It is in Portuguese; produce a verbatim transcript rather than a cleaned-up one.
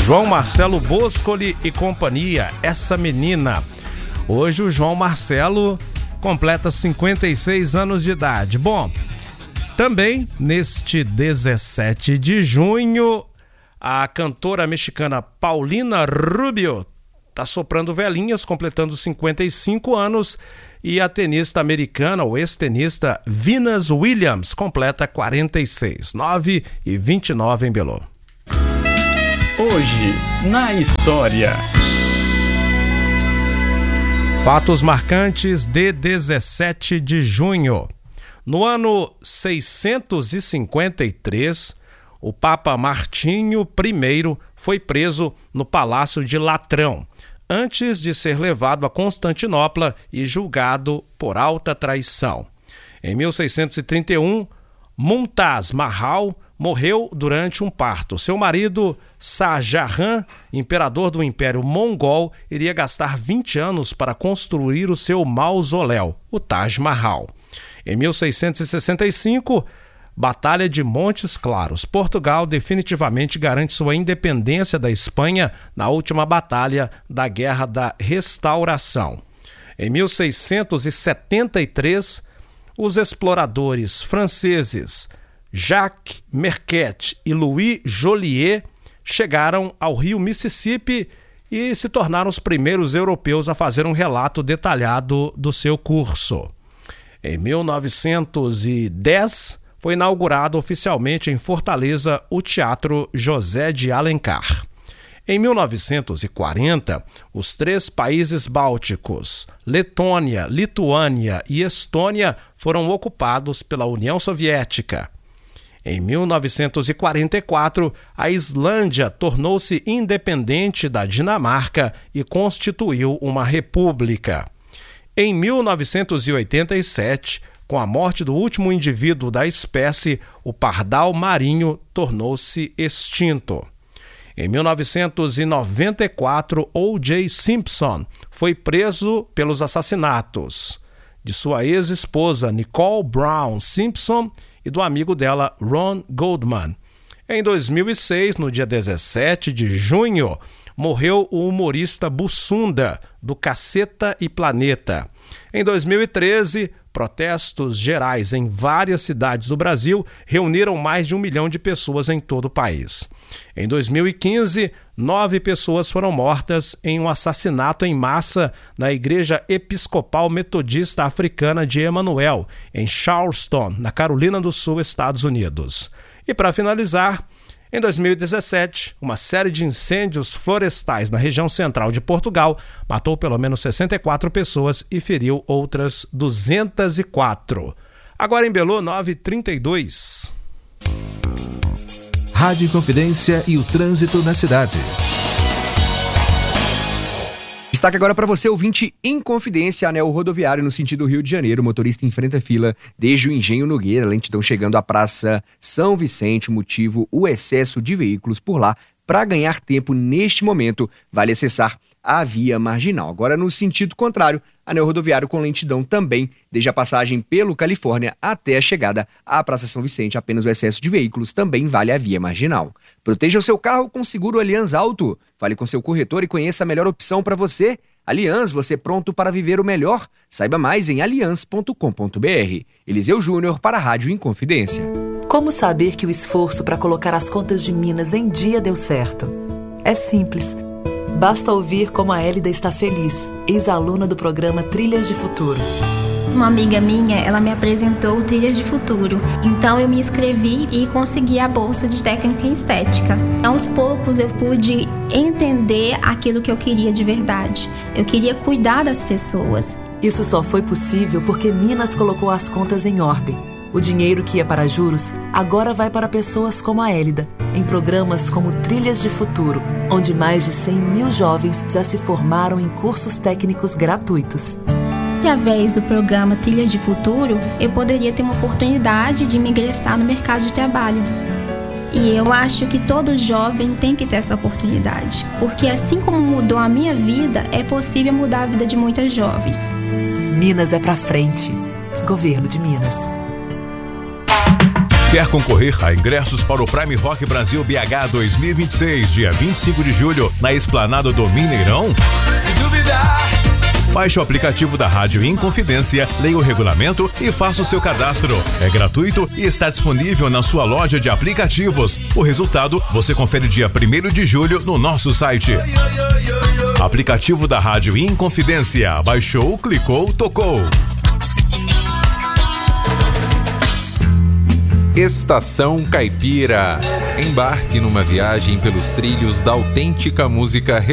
João Marcelo Boscoli e companhia, Essa Menina. Hoje o João Marcelo completa cinquenta e seis anos de idade. Bom, também neste dezessete de junho, a cantora mexicana Paulina Rubio está soprando velhinhas, completando cinquenta e cinco anos, e a tenista americana, ou ex-tenista Venus Williams, completa quarenta e seis. nove e vinte e nove em Belo. Hoje, na história. Fatos marcantes de dezessete de junho. No ano seiscentos e cinquenta e três, o Papa Martinho I foi preso no Palácio de Latrão, antes de ser levado a Constantinopla e julgado por alta traição. Em mil seiscentos e trinta e um, Mumtaz Mahal morreu durante um parto. Seu marido, Shah Jahan, imperador do Império Mongol, iria gastar vinte anos para construir o seu mausoléu, o Taj Mahal. Em mil seiscentos e sessenta e cinco, Batalha de Montes Claros. Portugal definitivamente garante sua independência da Espanha na última batalha da Guerra da Restauração. Em mil seiscentos e setenta e três, os exploradores franceses Jacques Marquette e Louis Joliet chegaram ao rio Mississippi e se tornaram os primeiros europeus a fazer um relato detalhado do seu curso. Em mil novecentos e dez, foi inaugurado oficialmente em Fortaleza o Teatro José de Alencar. Em mil novecentos e quarenta, os três países bálticos, Letônia, Lituânia e Estônia, foram ocupados pela União Soviética. Em mil novecentos e quarenta e quatro, a Islândia tornou-se independente da Dinamarca e constituiu uma república. Em mil novecentos e oitenta e sete, com a morte do último indivíduo da espécie, o pardal marinho tornou-se extinto. Em mil novecentos e noventa e quatro, O J Simpson foi preso pelos assassinatos de sua ex-esposa Nicole Brown Simpson e do amigo dela, Ron Goldman. Em dois mil e seis, no dia dezessete de junho, morreu o humorista Bussunda, do Caceta e Planeta. Em dois mil e treze, protestos gerais em várias cidades do Brasil reuniram mais de um milhão de pessoas em todo o país. Em dois mil e quinze, nove pessoas foram mortas em um assassinato em massa na Igreja Episcopal Metodista Africana de Emanuel, em Charleston, na Carolina do Sul, Estados Unidos. E para finalizar, em dois mil e dezessete, uma série de incêndios florestais na região central de Portugal matou pelo menos sessenta e quatro pessoas e feriu outras duzentas e quatro. Agora em Belo, nove e trinta e dois. Rádio Inconfidência e o trânsito na cidade. Destaque agora para você, ouvinte Inconfidência, anel rodoviário no sentido Rio de Janeiro. O motorista enfrenta fila desde o Engenho Nogueira, lentidão chegando à Praça São Vicente, motivo o excesso de veículos por lá. Para ganhar tempo neste momento, vale acessar a via marginal. Agora no sentido contrário, anel rodoviário com lentidão também, desde a passagem pelo Califórnia até a chegada à Praça São Vicente. Apenas o excesso de veículos também vale a via marginal. Proteja o seu carro com seguro Allianz Auto. Fale com seu corretor e conheça a melhor opção para você. Allianz, você pronto para viver o melhor? Saiba mais em allianz ponto com ponto b r. Eliseu Júnior para a Rádio Inconfidência. Como saber que o esforço para colocar as contas de Minas em dia deu certo? É simples. Basta ouvir como a Hélida está feliz, ex-aluna do programa Trilhas de Futuro. Uma amiga minha, ela me apresentou o Trilhas de Futuro. Então eu me inscrevi e consegui a bolsa de técnica em estética. Aos poucos eu pude entender aquilo que eu queria de verdade. Eu queria cuidar das pessoas. Isso só foi possível porque Minas colocou as contas em ordem. O dinheiro que ia para juros agora vai para pessoas como a Hélida, em programas como Trilhas de Futuro, onde mais de cem mil jovens já se formaram em cursos técnicos gratuitos. Através do programa Trilhas de Futuro, eu poderia ter uma oportunidade de me ingressar no mercado de trabalho. E eu acho que todo jovem tem que ter essa oportunidade, porque assim como mudou a minha vida, é possível mudar a vida de muitas jovens. Minas é pra frente. Governo de Minas. Quer concorrer a ingressos para o Prime Rock Brasil B H dois mil e vinte e seis, dia vinte e cinco de julho, na Esplanada do Mineirão? Se duvidar... Baixe o aplicativo da Rádio Inconfidência, leia o regulamento e faça o seu cadastro. É gratuito e está disponível na sua loja de aplicativos. O resultado você confere dia primeiro de julho no nosso site. Aplicativo da Rádio Inconfidência. Baixou, clicou, tocou. Estação Caipira. Embarque numa viagem pelos trilhos da autêntica música